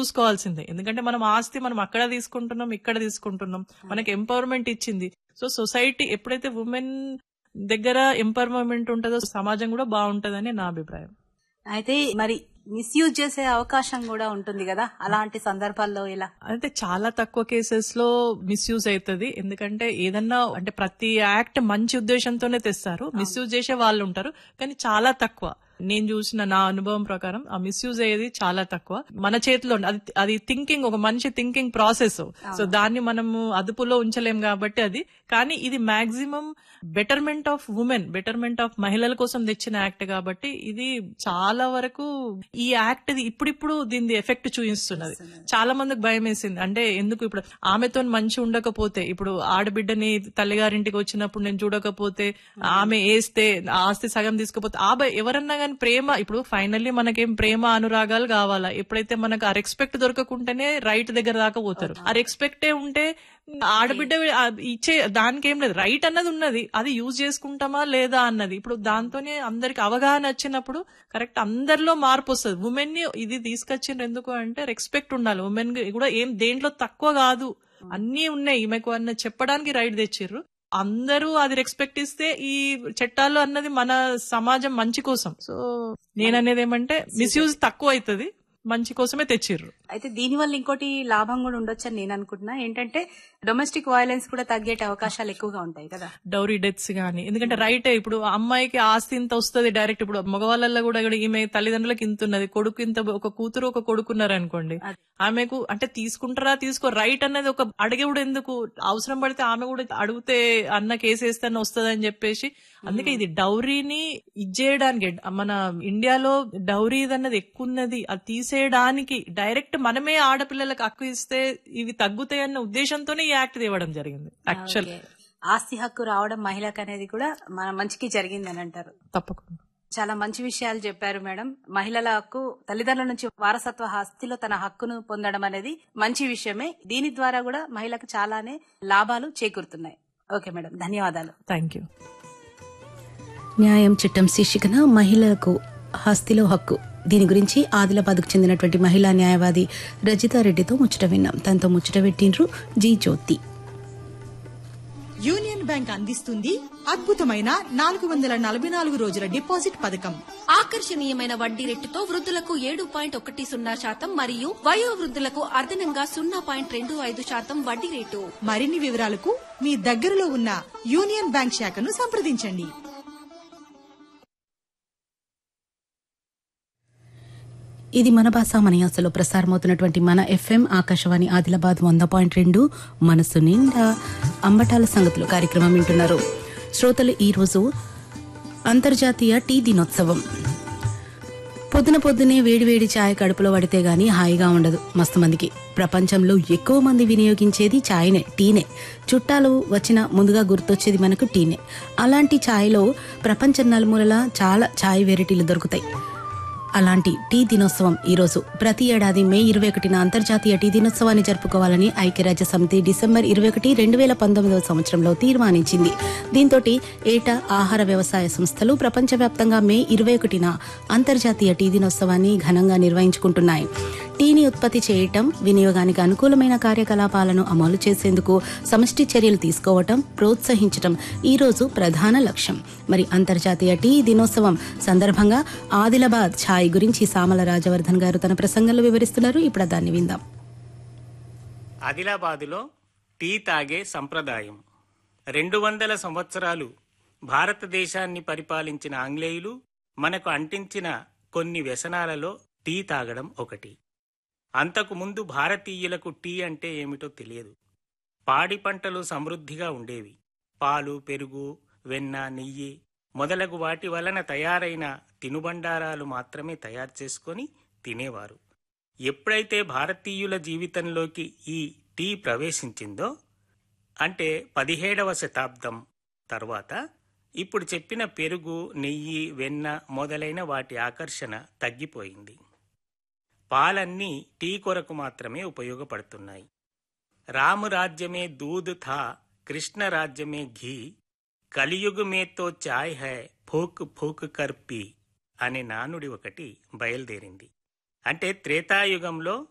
చూసుకోవాల్సిందే. ఎందుకంటే మనం ఆస్తి మనం అక్కడ తీసుకుంటున్నాం, ఇక్కడ తీసుకుంటున్నాం, మనకి ఎంపవర్మెంట్ ఇచ్చింది. సో సొసైటీ ఎప్పుడైతే ఉమెన్ దగ్గర ఎంపవర్మెంట్ ఉంటుందో సమాజం కూడా బాగుంటదని నా అభిప్రాయం. అయితే మరి మిస్యూజ్ చేసే అవకాశం కూడా ఉంటుంది కదా, అలాంటి సందర్భాల్లో ఎలా? అయితే చాలా తక్కువ కేసెస్ లో మిస్యూజ్ అవుతుంది. ఎందుకంటే ఏదన్నా అంటే ప్రతి యాక్ట్ మంచి ఉద్దేశంతోనే తెస్తారు, మిస్యూజ్ చేసే వాళ్ళు ఉంటారు, కానీ చాలా తక్కువ. నేను చూసిన నా అనుభవం ప్రకారం ఆ మిస్యూజ్ అయ్యేది చాలా తక్కువ. మన చేతిలో అది థింకింగ్, ఒక మనిషి థింకింగ్ ప్రాసెస్. సో దాన్ని మనము అదుపులో ఉంచలేం కాబట్టి అది. కానీ ఇది maximum betterment of women, betterment of మహిళల కోసం తెచ్చిన యాక్ట్ కాబట్టి ఇది చాలా వరకు ఈ యాక్ట్ ఇప్పుడిప్పుడు దీని ఎఫెక్ట్ చూపిస్తున్నది. చాలా మందికి భయం వేసింది. అంటే ఎందుకు ఇప్పుడు ఆమెతో మంచి ఉండకపోతే, ఇప్పుడు ఆడబిడ్డని తల్లిగారింటికి వచ్చినప్పుడు నేను చూడకపోతే, ఆమె వేస్తే ఆస్తి సగం తీసుకపోతే, ఎవరన్నా కానీ ప్రేమ, ఇప్పుడు ఫైనల్లీ మనకేం ప్రేమ అనురాగాలు కావాలా? ఎప్పుడైతే మనకు ఆ రెస్పెక్ట్ దొరకకుంటేనే రైట్ దగ్గర దాకా పోతారు. ఆ రెస్పెక్టే ఉంటే ఆడబిడ్డ ఇచ్చే దానికి ఏం లేదు, రైట్ అన్నది ఉన్నది, అది యూజ్ చేసుకుంటామా లేదా అన్నది. ఇప్పుడు దాంతోనే అందరికి అవగాహన వచ్చినప్పుడు కరెక్ట్ అందరిలో మార్పు వస్తుంది. ఉమెన్ ని ఇది తీసుకొచ్చిండ్రు ఎందుకు అంటే రెస్పెక్ట్ ఉండాలి. ఉమెన్ కూడా ఏం దేంట్లో తక్కువ కాదు, అన్ని ఉన్నాయి ఈమెకు అన్న చెప్పడానికి రైట్ తెచ్చిర్రు. అందరూ అది రెస్పెక్ట్ ఇస్తే ఈ చట్టాలు అన్నది మన సమాజం మంచి కోసం. సో నేననేది ఏమంటే మిస్యూజ్ తక్కువ అవుతుంది, మంచి కోసమే తెచ్చిర్రు. అయితే దీనివల్ల ఇంకోటి లాభం కూడా ఉండొచ్చు అని నేను అనుకుంటున్నా. ఏంటంటే డొమెస్టిక్ వైలెన్స్ కూడా తగ్గే అవకాశాలు ఎక్కువగా ఉంటాయి కదా, డౌరీ డెత్స్ గానీ. ఎందుకంటే రైటే, ఇప్పుడు అమ్మాయికి ఆస్తి ఇంత వస్తుంది డైరెక్ట్. ఇప్పుడు మగవాళ్ళల్లో కూడా ఈమె తల్లిదండ్రులకు ఇంత ఉన్నది, కొడుకు ఇంత, ఒక కూతురు ఒక కొడుకున్నారు అనుకోండి, ఆమెకు అంటే తీసుకుంటారా తీసుకో, రైట్ అన్నది ఒక అడిగేవుడు ఎందుకు, అవసరం పడితే ఆమె కూడా అడిగితే అన్న కేసేస్తానే వస్తుందని చెప్పేసి. అందుకే ఇది డౌరీని ఇచ్చేయడానికి, మన ఇండియాలో డౌరీ అన్నది ఎక్కువ ఉన్నది, అది తీసేయడానికి డైరెక్ట్ మనమే ఆడపిల్లలకు హక్కు ఇస్తే ఇవి తగ్గుతాయి అన్న ఉద్దేశంతోనే ఈ యాక్ట్ తేవడం జరిగింది. యాక్చువల్ ఆస్తి హక్కు రావడం మహిళకు అనేది కూడా మన మంచికి జరిగింది అని అంటారు. తప్పకుండా చాలా మంచి విషయాలు చెప్పారు మేడం. మహిళల హక్కు, తల్లిదండ్రుల నుంచి వారసత్వ ఆస్తిలో తన హక్కును పొందడం అనేది మంచి విషయమే. దీని ద్వారా కూడా మహిళకు చాలానే లాభాలు చేకూరుతున్నాయి. ఓకే మేడం, ధన్యవాదాలు. Thank you. న్యాయం చట్టం శీర్షికన మహిళలకు ఆస్తిలో హక్కు, దీని గురించి ఆదిలాబాద్కు చెందినటువంటి మహిళా న్యాయవాది రజితారెడ్డితో ముచ్చట విన్నాం. తనతో ముచ్చట పెట్టిండ్రు జీ జ్యోతి. యూనియన్ బ్యాంక్ అందిస్తుంది అద్భుతమైన 444 రోజుల డిపాజిట్ పథకం. ఆకర్షణీయమైన వడ్డీ రేటుతో వృద్ధులకు 7.10% మరియు వయో వృద్ధులకు అదనంగా 0.25% వడ్డీ రేటు. మరిన్ని వివరాలకు మీ దగ్గరలో ఉన్న యూనియన్ బ్యాంక్ శాఖను సంప్రదించండి. ఇది మన భాష మన యాసలో ప్రసారమవుతున్నటువంటి మన ఎఫ్ఎం ఆకాశవాణి ఆదిలాబాద్ 100.2 మనసు నిండా అంబటాల సంగతులు కార్యక్రమం వింటున్నారు శ్రోతలు. ఈరోజు అంతర్జాతీయ టీ దినోత్సవం. పొద్దునే వేడివేడి ఛాయ్ కడుపులో పడితే గానీ హాయిగా ఉండదు మస్తు మందికి. ప్రపంచంలో ఎక్కువ మంది వినియోగించేది ఛాయ్నే, టీనే. చుట్టాలు వచ్చిన ముందుగా గుర్తొచ్చేది మనకు టీనే. అలాంటి ఛాయ్లో ప్రపంచం నలుమూలలా చాలా ఛాయ్ వెరైటీలు దొరుకుతాయి. అలాంటి టీ దినోత్సవం ఈరోజు. ప్రతి ఏడాది మే 21న అంతర్జాతీయ టీ దినోత్సవాన్ని జరుపుకోవాలని ఐక్యరాజ్య సమితి డిసెంబర్ 21, 2019 సంవత్సరంలో తీర్మానించింది. దీంతో ఏటా ఆహార వ్యవసాయ సంస్థలు ప్రపంచవ్యాప్తంగా మే 21న అంతర్జాతీయ టీ దినోత్సవాన్ని ఘనంగా నిర్వహించుకుంటున్నాయి. టీని ఉత్పత్తి చేయటం, వినియోగానికి అనుకూలమైన కార్యకలాపాలను అమలు చేసేందుకు సమష్టి చర్యలు తీసుకోవటం, ప్రోత్సహించటం ఈ రోజు ప్రధాన లక్ష్యం. మరి అంతర్జాతీయ టీ దినోత్సవం సందర్భంగా ఆదిలాబాద్ ఛాయ్ గురించి సామల రాజవర్ధన్ గారు తన ప్రసంగంలో వివరిస్తున్నారు. ఇప్పుడు దాన్ని విందాం. ఆదిలాబాదులో టీ తాగే సంప్రదాయం 200 సంవత్సరాలు భారతదేశాన్ని పరిపాలించిన ఆంగ్లేయులు మనకు అంటించిన కొన్ని వ్యసనాలలో టీ తాగడం ఒకటి. అంతకుముందు భారతీయులకు టీ అంటే ఏమిటో తెలియదు. పాడి పంటలు సమృద్ధిగా ఉండేవి. పాలు, పెరుగు, వెన్న, నెయ్యి మొదలగు వాటి వలన తయారైన తినుబండారాలు మాత్రమే తయారు చేసుకొని తినేవారు. ఎప్పుడైతే భారతీయుల జీవితంలోకి ఈ టీ ప్రవేశించిందో, అంటే 17వ శతాబ్దం తర్వాత, ఇప్పుడు చెప్పిన పెరుగు, నెయ్యి, వెన్న మొదలైన వాటి ఆకర్షణ తగ్గిపోయింది. పాలన్నీ టీ కొరకు మాత్రమే ఉపయోగపడుతున్నాయి. రామ రాజ్యమే దూద్ థా, కృష్ణ రాజ్యమే ఘీ, కలియుగ్ మే తో చాయ్ హై, ఫూక్ ఫూక్ కర్ పీ అనే నానుడి ఒకటి బయలుదేరింది. అంటే త్రేతాయుగంలో